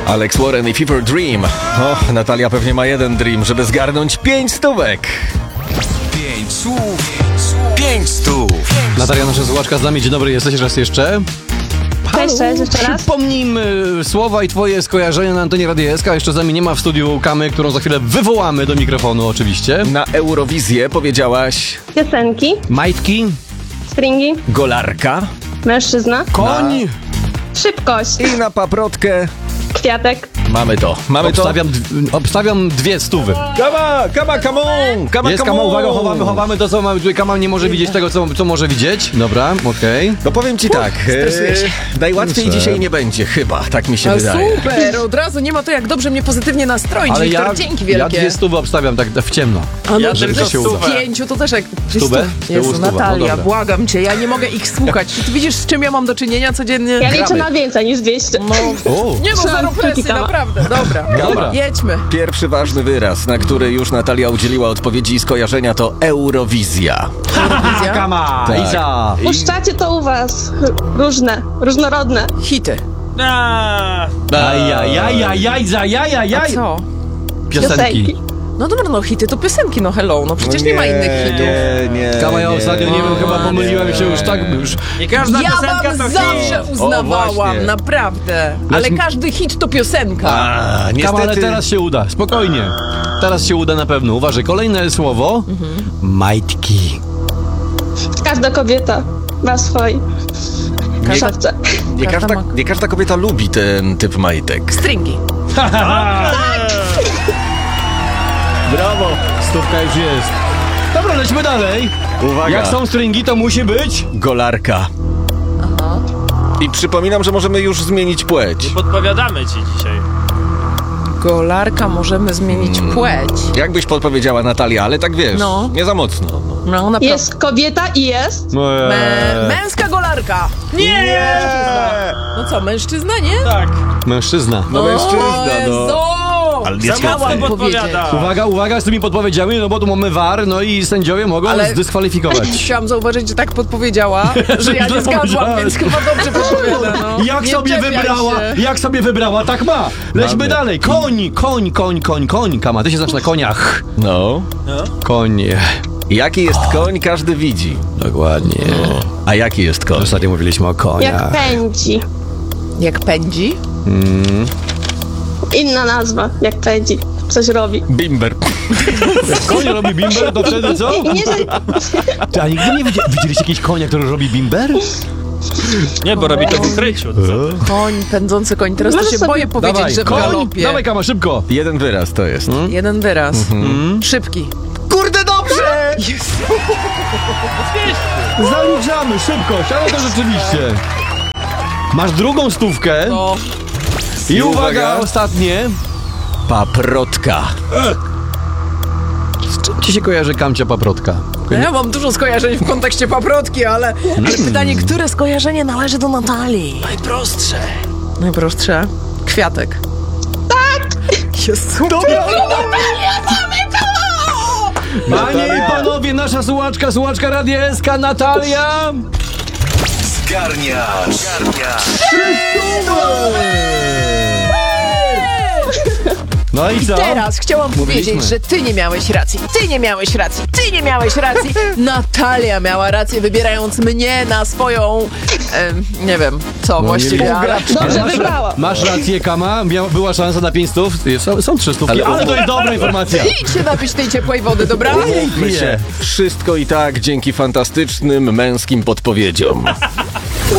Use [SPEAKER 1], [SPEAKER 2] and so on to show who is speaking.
[SPEAKER 1] Alex Warren i Fever Dream. O, Natalia pewnie ma jeden dream, żeby zgarnąć 5 stówek.
[SPEAKER 2] 5 słów, 5 stów.
[SPEAKER 3] Natalia, nasza słuchaczka z nami. Dzień dobry, jesteś raz jeszcze?
[SPEAKER 4] Cześć, jeszcze raz.
[SPEAKER 3] Przypomnijmy słowa i twoje skojarzenia na antenie Radia SK. Jeszcze z nami nie ma w studiu Kamy, którą za chwilę wywołamy do mikrofonu oczywiście.
[SPEAKER 1] Na Eurowizję powiedziałaś
[SPEAKER 4] Piosenki,
[SPEAKER 3] Majtki,
[SPEAKER 4] stringi,
[SPEAKER 1] golarka
[SPEAKER 4] mężczyzna,
[SPEAKER 3] koń.
[SPEAKER 4] szybkość,
[SPEAKER 1] i na paprotkę
[SPEAKER 4] kwiatek.
[SPEAKER 1] mamy to.
[SPEAKER 3] Obstawiam 2 stówy.
[SPEAKER 1] Come on!
[SPEAKER 3] Jest Kama, uwaga, chowamy to, co mamy. Tutaj Kama nie może widzieć tego, co może widzieć. Dobra, okej.
[SPEAKER 1] No powiem ci tak, najłatwiej
[SPEAKER 3] Kurczę.
[SPEAKER 1] dzisiaj nie będzie, chyba, tak mi się
[SPEAKER 5] No
[SPEAKER 1] wydaje.
[SPEAKER 5] super, od razu nie ma to jak dobrze mnie pozytywnie nastroić,
[SPEAKER 3] Ale
[SPEAKER 5] Wiktor, dzięki wielkie.
[SPEAKER 3] ja 2 stówy obstawiam tak w ciemno.
[SPEAKER 5] A no,
[SPEAKER 6] Ja
[SPEAKER 5] żeby
[SPEAKER 6] tylko
[SPEAKER 5] się uda.
[SPEAKER 6] stówę.
[SPEAKER 5] 5 to też jak...
[SPEAKER 3] Stówę?
[SPEAKER 5] Jezu,
[SPEAKER 3] Tyłu stuwa, no
[SPEAKER 5] Natalia,
[SPEAKER 3] dobra.
[SPEAKER 5] błagam cię, ja nie mogę ich słuchać. Czy ty widzisz, z czym ja mam do czynienia codziennie?
[SPEAKER 4] Ja liczę na więcej niż 200.
[SPEAKER 5] No, nie no,
[SPEAKER 4] Trzymam
[SPEAKER 5] zero
[SPEAKER 4] kciuki,
[SPEAKER 5] presji,
[SPEAKER 4] Kama.
[SPEAKER 5] naprawdę. Dobra, jedźmy.
[SPEAKER 1] Pierwszy ważny wyraz, na który już Natalia udzieliła odpowiedzi i skojarzenia, to Eurowizja.
[SPEAKER 5] Wizja.
[SPEAKER 3] Kama,
[SPEAKER 1] Tak.
[SPEAKER 3] Isa.
[SPEAKER 4] Puszczacie to u was różnorodne.
[SPEAKER 5] Hity. A co?
[SPEAKER 3] Piosenki.
[SPEAKER 5] No dobra, no hity to piosenki, no hello, no przecież nie ma innych hitów.
[SPEAKER 1] Nie.
[SPEAKER 3] Kama, ja ostatnio nie wiem, chyba pomyliłem się już tak, już...
[SPEAKER 6] Nie każda
[SPEAKER 5] Ja
[SPEAKER 6] piosenka
[SPEAKER 5] wam
[SPEAKER 6] to
[SPEAKER 5] zawsze
[SPEAKER 6] hit.
[SPEAKER 5] uznawałam,
[SPEAKER 1] właśnie.
[SPEAKER 5] naprawdę. Ale
[SPEAKER 3] Lecz-
[SPEAKER 5] każdy hit to piosenka.
[SPEAKER 1] A, niestety.
[SPEAKER 3] Kama, ale teraz się uda, spokojnie. Teraz się uda na pewno. Uważaj, kolejne słowo. Majtki.
[SPEAKER 4] Każda kobieta ma swój szafce.
[SPEAKER 1] Nie każda kobieta lubi ten typ majtek.
[SPEAKER 5] Stringi.
[SPEAKER 3] Brawo, stówka już jest. Dobra, lećmy dalej.
[SPEAKER 1] Uwaga.
[SPEAKER 3] Jak są stringi, to musi być...
[SPEAKER 1] Golarka. I przypominam, że możemy już zmienić płeć.
[SPEAKER 6] Podpowiadamy ci dzisiaj.
[SPEAKER 5] Golarka, możemy zmienić płeć.
[SPEAKER 1] Jak byś podpowiedziała, Natalia, ale tak wiesz,
[SPEAKER 5] No.
[SPEAKER 1] nie za mocno.
[SPEAKER 5] No, naprawdę.
[SPEAKER 4] Jest kobieta i jest.
[SPEAKER 5] Męska golarka! Nie! No co, mężczyzna, nie?
[SPEAKER 6] Tak.
[SPEAKER 3] Mężczyzna.
[SPEAKER 1] No mężczyzna, no.
[SPEAKER 5] Jezu!
[SPEAKER 1] Ale nie
[SPEAKER 6] Sama
[SPEAKER 1] chciałem
[SPEAKER 6] to podpowiada.
[SPEAKER 3] Uwaga z tymi podpowiedziami, no bo tu mamy VAR, no i sędziowie mogą
[SPEAKER 5] Ale-
[SPEAKER 3] zdyskwalifikować.
[SPEAKER 5] Chciałam zauważyć, że tak podpowiedziała, że ja
[SPEAKER 3] źle
[SPEAKER 5] nie zgadłam,
[SPEAKER 3] powiedziałem.
[SPEAKER 5] więc chyba dobrze podpowiada, no.
[SPEAKER 3] Jak sobie wybrała, tak ma. Lećmy
[SPEAKER 1] Mamy.
[SPEAKER 3] dalej. Koń. Kama, ty się znasz na koniach.
[SPEAKER 1] No.
[SPEAKER 3] Koń.
[SPEAKER 1] Jaki jest koń, każdy widzi.
[SPEAKER 3] Dokładnie.
[SPEAKER 1] A jaki jest koń?
[SPEAKER 3] Ostatnio mówiliśmy o
[SPEAKER 4] Jak
[SPEAKER 3] koniach.
[SPEAKER 4] pędzi.
[SPEAKER 5] Jak pędzi?
[SPEAKER 4] Inna nazwa, jak pędzi. Coś robi.
[SPEAKER 1] Bimber.
[SPEAKER 3] Koń robi bimber, to wtedy co?
[SPEAKER 4] I nie, że
[SPEAKER 3] A nigdy nie widzieliście jakiegoś konia, który robi bimber?
[SPEAKER 6] Nie, bo robi to w ukryciu.
[SPEAKER 5] Koń, pędzący koń. Teraz to
[SPEAKER 4] Możesz
[SPEAKER 5] się
[SPEAKER 4] sobie-
[SPEAKER 5] boję powiedzieć,
[SPEAKER 3] Dawaj,
[SPEAKER 5] że w
[SPEAKER 3] koń.
[SPEAKER 5] galopie.
[SPEAKER 3] Dawaj, Kama, szybko.
[SPEAKER 1] Jeden wyraz to jest.
[SPEAKER 5] Jeden wyraz. Szybki.
[SPEAKER 1] Kurde, dobrze!
[SPEAKER 3] Zaliczamy, szybkość, ale to rzeczywiście. Masz drugą stówkę.
[SPEAKER 5] No.
[SPEAKER 3] I uwaga,
[SPEAKER 1] uwaga.
[SPEAKER 3] ostatnie.
[SPEAKER 1] Paprotka.
[SPEAKER 3] Z czym ci się kojarzy Kamcia paprotka?
[SPEAKER 5] Ja mam dużo skojarzeń w kontekście paprotki, ale pytanie, które skojarzenie należy do Natalii? Najprostsze. Kwiatek. Tak! Jest super.
[SPEAKER 3] Panie i panowie, nasza słuchaczka Radia SK, Natalia.
[SPEAKER 2] Zgarniasz.
[SPEAKER 3] No i co?
[SPEAKER 5] Teraz chciałam
[SPEAKER 3] Mówiliśmy.
[SPEAKER 5] powiedzieć, że ty nie miałeś racji, ty nie miałeś racji, ty nie miałeś racji. Natalia miała rację, wybierając mnie na swoją... nie wiem, co właściwie, ale...
[SPEAKER 4] dobrze wybrała.
[SPEAKER 3] Masz rację, Kama, była szansa na 5 stów. Są 3 stówki, ale to jest dobra informacja.
[SPEAKER 5] Idź się napić tej ciepłej wody, dobra?
[SPEAKER 1] Umówmy się. Wszystko i tak dzięki fantastycznym męskim podpowiedziom.